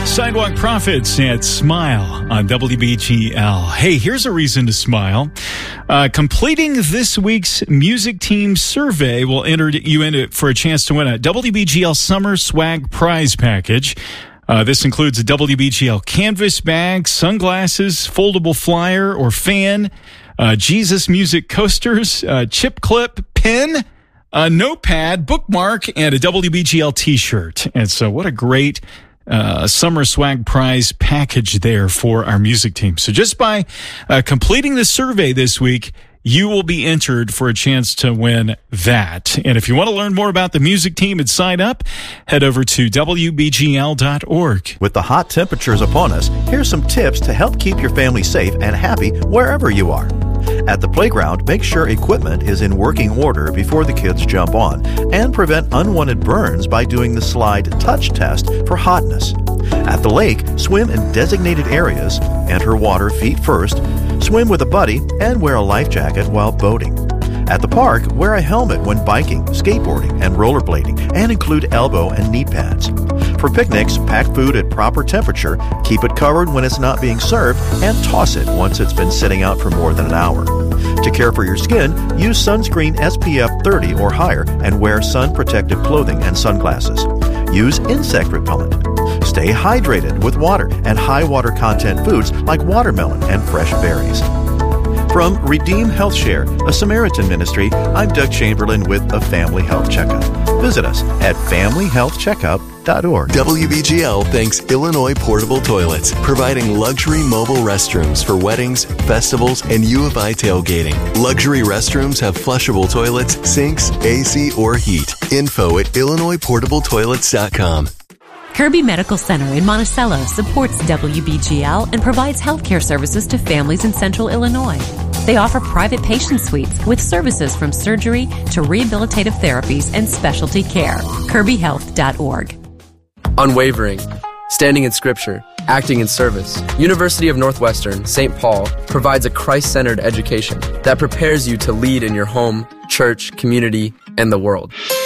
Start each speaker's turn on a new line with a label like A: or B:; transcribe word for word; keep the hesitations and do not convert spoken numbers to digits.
A: Sidewalk Prophets at Smile on W B G L. Hey, here's a reason to smile. Uh, completing this week's music team survey will enter you in it for a chance to win a W B G L Summer Swag Prize Package. Uh, this includes a W B G L canvas bag, sunglasses, foldable flyer or fan, uh, Jesus Music coasters, uh, chip clip, pen, a notepad, bookmark, and a W B G L t-shirt. And so what a great Uh, summer swag prize package there for our music team. So just by uh, completing the survey this week, you will be entered for a chance to win that. And if you want to learn more about the music team and sign up, head over to W B G L dot org.
B: With the hot temperatures upon us, here's some tips to help keep your family safe and happy wherever you are. At the playground, make sure equipment is in working order before the kids jump on, and prevent unwanted burns by doing the slide touch test for hotness. At the lake, swim in designated areas, enter water feet first, swim with a buddy, and wear a life jacket while boating. At the park, wear a helmet when biking, skateboarding, and rollerblading, and include elbow and knee pads. For picnics, pack food at proper temperature, keep it covered when it's not being served, and toss it once it's been sitting out for more than an hour. To care for your skin, use sunscreen S P F thirty or higher and wear sun protective clothing and sunglasses. Use insect repellent. Stay hydrated with water and high water content foods like watermelon and fresh berries. From Redeem Health Share, a Samaritan ministry, I'm Doug Chamberlain with a Family Health Checkup. Visit us at family health checkup dot org.
C: W B G L thanks Illinois Portable Toilets, providing luxury mobile restrooms for weddings, festivals, and U of I tailgating. Luxury restrooms have flushable toilets, sinks, A C, or heat. Info at illinois portable toilets dot com.
D: Kirby Medical Center in Monticello supports W B G L and provides healthcare services to families in central Illinois. They offer private patient suites with services from surgery to rehabilitative therapies and specialty care. kirby health dot org.
E: Unwavering, standing in Scripture, acting in service. University of Northwestern, Saint Paul provides a Christ-centered education that prepares you to lead in your home, church, community, and the world.